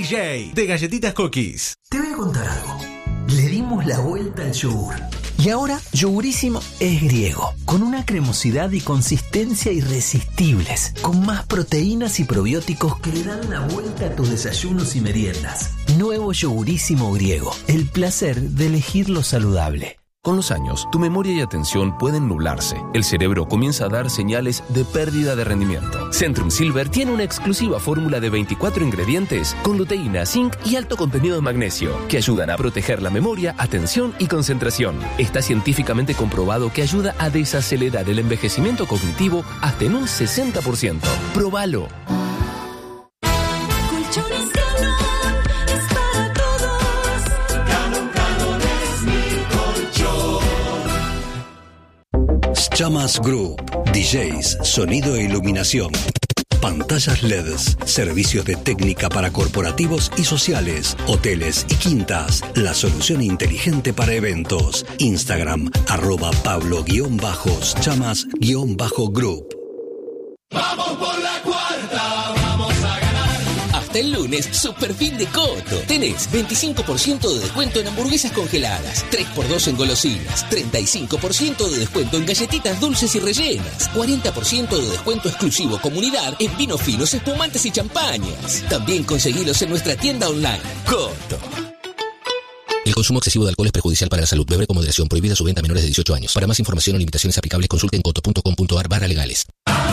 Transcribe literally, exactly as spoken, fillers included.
J de Galletitas Cookies. Te voy a contar algo. Le dimos la vuelta al yogur. Y ahora, Yogurísimo es griego, con una cremosidad y consistencia irresistibles, con más proteínas y probióticos que le dan la vuelta a tus desayunos y meriendas. Nuevo Yogurísimo griego, el placer de elegir lo saludable. Con los años, tu memoria y atención pueden nublarse. El cerebro comienza a dar señales de pérdida de rendimiento. Centrum Silver tiene una exclusiva fórmula de veinticuatro ingredientes con luteína, zinc y alto contenido de magnesio que ayudan a proteger la memoria, atención y concentración. Está científicamente comprobado que ayuda a desacelerar el envejecimiento cognitivo hasta en un sesenta por ciento. ¡Próbalo! Chamas Group, D Js, sonido e iluminación, pantallas L E Ds, servicios de técnica para corporativos y sociales, hoteles y quintas, la solución inteligente para eventos. Instagram, arroba Pablo-Chamas-Group. Vamos por la cuarta, vamos a ganar. Hasta el lunes, super fin de Coto. Tenés veinticinco por ciento de descuento en hamburguesas congeladas, tres por dos en golosinas, treinta y cinco por ciento de descuento en galletitas dulces y rellenas, cuarenta por ciento de descuento exclusivo comunidad en vinos finos, espumantes y champañas. También conseguilos en nuestra tienda online. Coto. El consumo excesivo de alcohol es perjudicial para la salud. Beber con moderación. Prohibida su venta a menores de dieciocho años. Para más información o limitaciones aplicables, consulte en coto punto com punto ar barra legales.